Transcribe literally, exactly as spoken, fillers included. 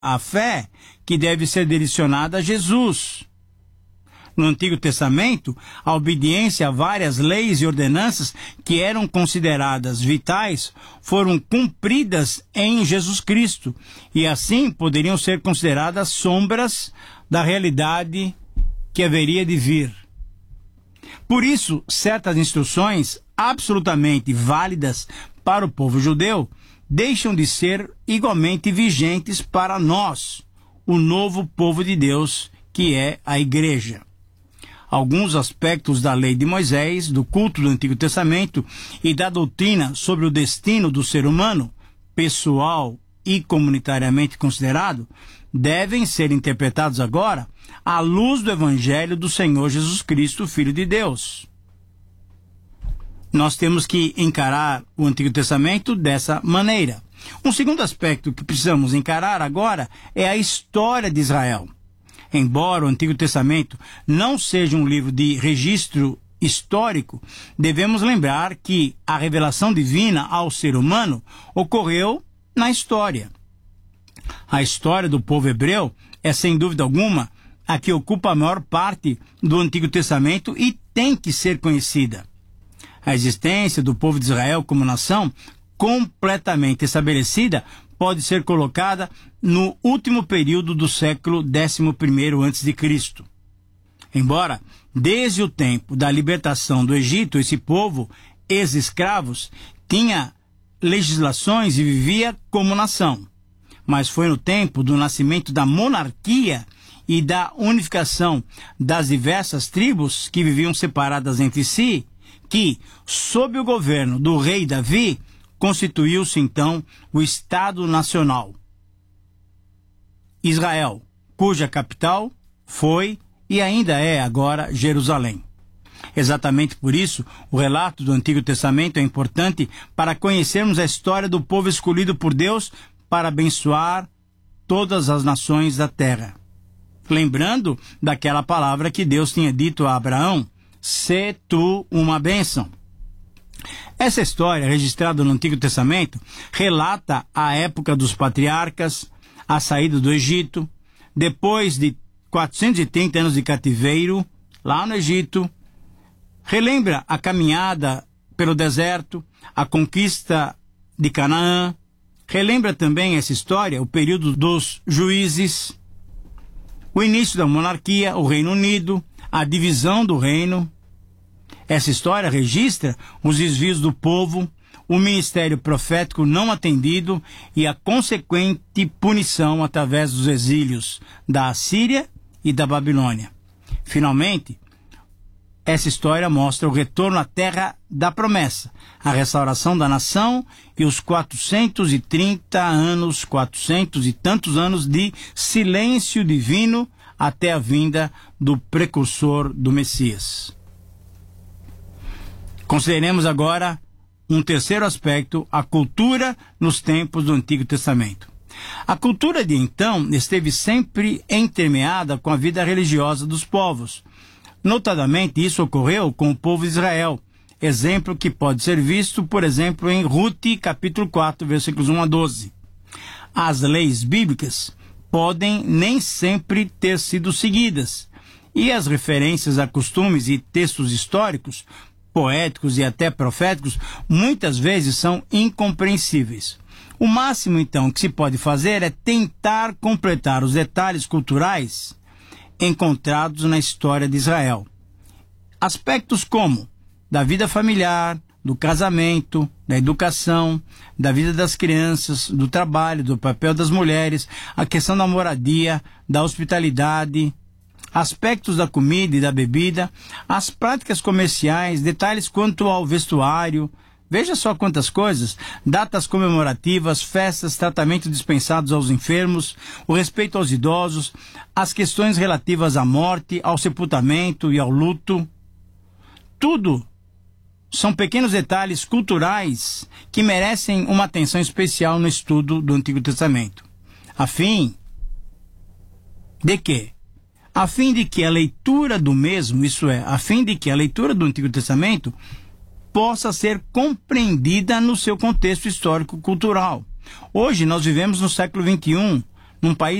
a fé que deve ser direcionada a Jesus. No Antigo Testamento, a obediência a várias leis e ordenanças que eram consideradas vitais foram cumpridas em Jesus Cristo e assim poderiam ser consideradas sombras da realidade que haveria de vir. Por isso, certas instruções absolutamente válidas para o povo judeu deixam de ser igualmente vigentes para nós, o novo povo de Deus, que é a Igreja. Alguns aspectos da lei de Moisés, do culto do Antigo Testamento e da doutrina sobre o destino do ser humano, pessoal e comunitariamente considerado, devem ser interpretados agora à luz do Evangelho do Senhor Jesus Cristo, Filho de Deus. Nós temos que encarar o Antigo Testamento dessa maneira. Um segundo aspecto que precisamos encarar agora é a história de Israel. Embora o Antigo Testamento não seja um livro de registro histórico, devemos lembrar que a revelação divina ao ser humano ocorreu na história. A história do povo hebreu é, sem dúvida alguma, a que ocupa a maior parte do Antigo Testamento e tem que ser conhecida. A existência do povo de Israel como nação, completamente estabelecida, pode ser colocada no último período do século décimo primeiro antes de Cristo. Embora, desde o tempo da libertação do Egito, esse povo, ex-escravos, tinha legislações e vivia como nação. Mas foi no tempo do nascimento da monarquia e da unificação das diversas tribos que viviam separadas entre si, que, sob o governo do rei Davi, constituiu-se então o Estado Nacional Israel, cuja capital foi e ainda é agora Jerusalém. Exatamente por isso, o relato do Antigo Testamento é importante para conhecermos a história do povo escolhido por Deus para abençoar todas as nações da terra. Lembrando daquela palavra que Deus tinha dito a Abraão: "Sê tu uma bênção". Essa história, registrada no Antigo Testamento, relata a época dos patriarcas, a saída do Egito, depois de quatrocentos e trinta anos de cativeiro, lá no Egito, relembra a caminhada pelo deserto, a conquista de Canaã, relembra também essa história, o período dos juízes, o início da monarquia, o Reino Unido, a divisão do reino. Essa história registra os desvios do povo, o ministério profético não atendido e a consequente punição através dos exílios da Assíria e da Babilônia. Finalmente, essa história mostra o retorno à terra da promessa, a restauração da nação e os quatrocentos e trinta anos, quatrocentos e tantos anos de silêncio divino até a vinda do precursor do Messias. Consideremos agora um terceiro aspecto, a cultura nos tempos do Antigo Testamento. A cultura de então esteve sempre entremeada com a vida religiosa dos povos. Notadamente, isso ocorreu com o povo de Israel, exemplo que pode ser visto, por exemplo, em Rute, capítulo quatro, versículos um a doze. As leis bíblicas podem nem sempre ter sido seguidas, e as referências a costumes e textos históricos, poéticos e até proféticos, muitas vezes são incompreensíveis. O máximo, então, que se pode fazer é tentar completar os detalhes culturais encontrados na história de Israel. Aspectos como da vida familiar, do casamento, da educação, da vida das crianças, do trabalho, do papel das mulheres, a questão da moradia, da hospitalidade, aspectos da comida e da bebida, as práticas comerciais, detalhes quanto ao vestuário. Veja só quantas coisas: datas comemorativas, festas, tratamentos dispensados aos enfermos, o respeito aos idosos, as questões relativas à morte, ao sepultamento e ao luto. Tudo são pequenos detalhes culturais que merecem uma atenção especial no estudo do Antigo Testamento. A fim de quê? A fim de que a leitura do mesmo, isso é, a fim de que a leitura do Antigo Testamento possa ser compreendida no seu contexto histórico-cultural. Hoje nós vivemos no século vinte e um, num país